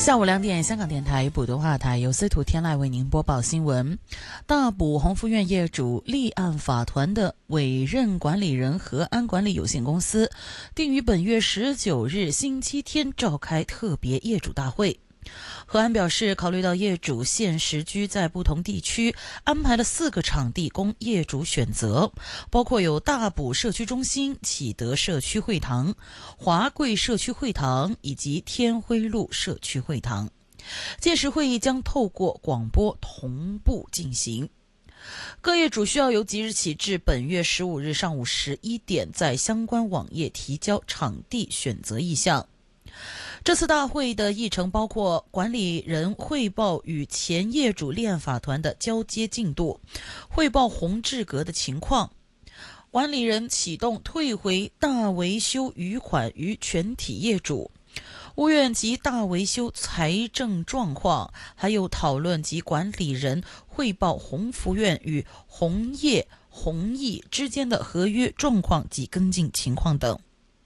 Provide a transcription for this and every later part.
下午2点，香港电台普通话台由司徒天籁为您播报新闻。大埔鸿福苑业主立案法团的委任管理人和安管理有限公司定于本月19日星期天召开特别业主大会。和安表示，考虑到业主现时居在不同地区，安排了4个场地供业主选择，包括有大埔社区中心、启德社区会堂、华贵社区会堂以及天辉路社区会堂。届时会议将透过广播同步进行。各业主需要由即日起至本月15日上午11点在相关网页提交场地选择意向。这次大会的议程包括管理人汇报与前业主立案法团的交接进度，汇报红志阁的情况，管理人启动退回大维修余款于全体业主，屋苑及大维修财政状况，还有讨论及管理人汇报鸿福苑与鸿益之间的合约状况及跟进情况等。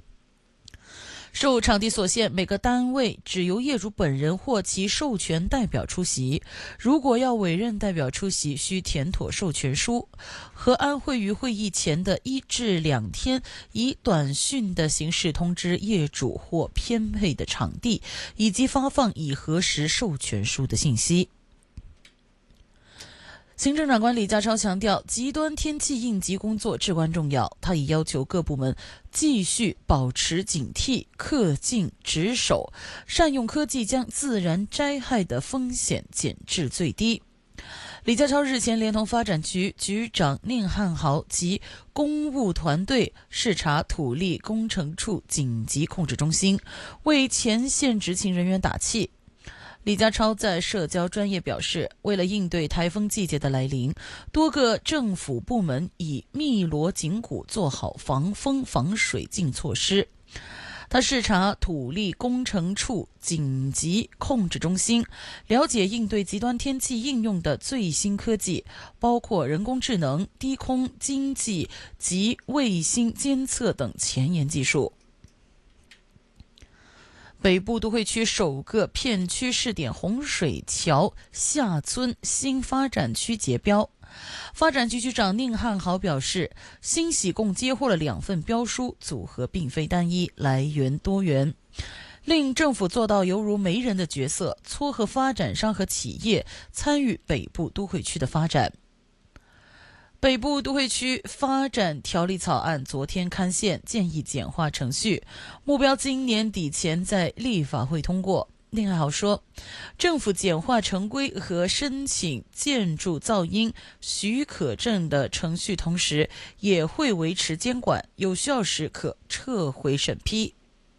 受场地所限，每个单位只由业主本人或其授权代表出席。如果要委任代表出席，需填妥授权书。和安会于会议前的1至2天，以短讯的形式通知业主或偏配的场地，以及发放已核实授权书的信息。行政长官李家超强调，极端天气应急工作至关重要。他已要求各部门继续保持警惕，恪尽职守，善用科技将自然灾害的风险减至最低。李家超日前连同发展局局长宁汉豪及公务团队视察土力工程处紧急控制中心，为前线执勤人员打气。李家超在社交专业表示，为了应对台风季节的来临，多个政府部门已密锣紧鼓做好防风防水浸措施。他视察土力工程处紧急控制中心，了解应对极端天气应用的最新科技，包括人工智能、低空经济及卫星监测等前沿技术。北部都会区首个片区试点洪水桥下村新发展区截标。发展局局长宁汉豪表示，欣喜共接获了2份标书，组合并非单一，来源多元，令政府做到犹如媒人的角色，撮合发展商和企业参与北部都会区的发展。北部都会区发展条例草案昨天刊宪，建议简化程序，目标今年底前在立法会通过。宁汉豪说，政府简化城规和申请建筑噪音许可证的程序，同时也会维持监管，有需要时可撤回审批。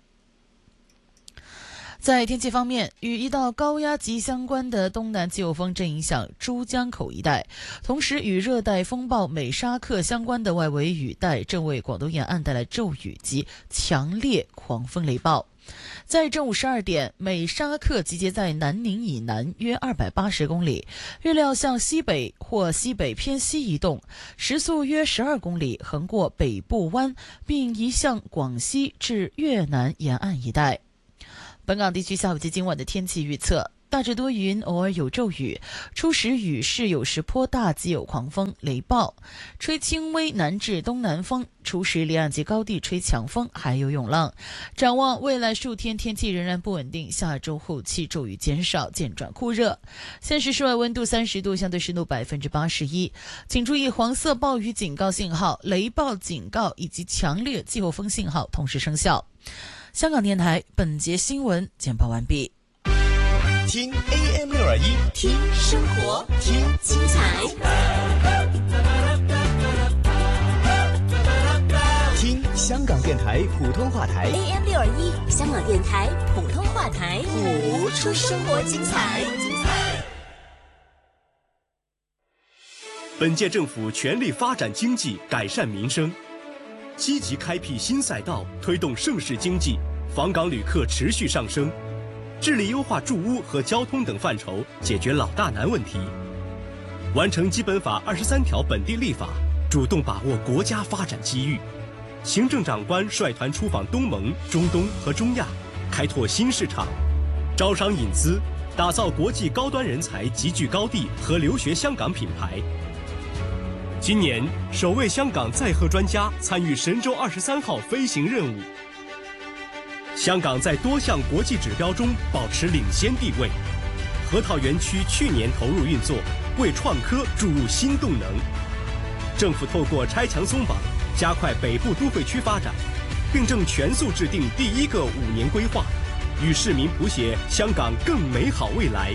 在天气方面，与一道高压极相关的东南季候风正影响珠江口一带，同时与热带风暴美沙克相关的外围雨带正为广东沿岸带来骤雨及强烈狂风雷暴。在正午12点，美沙克集结在南宁以南约280公里，预料向西北或西北偏西移动，时速约12公里，横过北部湾，并移向广西至越南沿岸一带。本港地区下午及今晚的天气预测，大致多云，偶尔有骤雨，初时雨势有时颇大，及有狂风雷暴，吹轻微南至东南风，初时离岸及高地吹强风，还有涌浪。展望未来数天天气仍然不稳定，下周后期骤雨减少，渐转酷热。现时室外温度30度，相对湿度81%。请注意黄色暴雨警告信号、雷暴警告以及强烈季候风信号同时生效。香港电台本节新闻简报完毕。 听 AM621， 听生活，听精彩， 听香港电台普通话台 AM621，香港电台普通话台，谱出生活精彩。 本届政府全力发展经济，改善民生，积极开辟新赛道，推动盛世经济，访港旅客持续上升，致力优化住屋和交通等范畴，解决老大难问题，完成基本法23条本地立法，主动把握国家发展机遇。行政长官率团出访东盟、中东和中亚，开拓新市场， 招商引资，打造国际高端人才集聚高地和留学香港品牌。今年首位香港载荷专家参与神舟23号飞行任务。香港在多项国际指标中保持领先地位。河套园区去年投入运作，为创科注入新动能。政府透过拆墙松绑，加快北部都会区发展，并正全速制定第一个5年规划，与市民谱写香港更美好未来。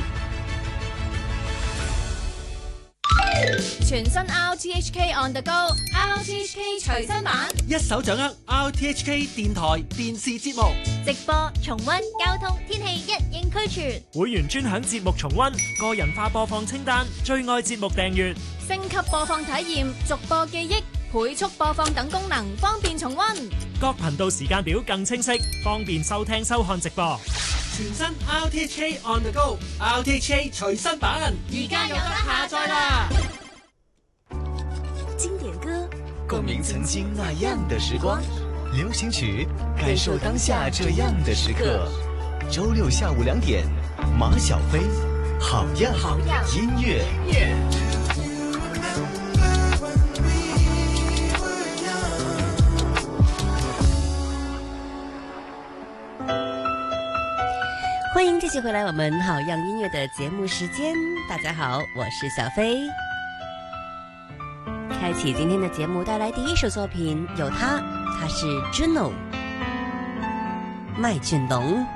全新 RTHK On The Go，RTHK 隨身版， 一手掌握 RTHK 電台電視節目， 直播、重溫、交通、天氣一應俱全。 會員專享節目重溫，個人化播放清單，最愛節目訂閱， 升級播放體驗，逐播記憶，倍速播放等功能，方便重溫。 各頻道時間表更清晰，方便收聽收看直播。 全新 RTHK On The Go，RTHK 隨身版， 而家有得下載啦！ 经典歌， 共鸣曾经那样的时光；流行曲，感受当下这样的时刻。周六下午2点，马小飞，好样音乐。 欢迎继续回来我们好样音乐的节目时间。大家好，我是小飞。开启今天的节目，带来第一首作品，有他是 Juno 麦浚龙。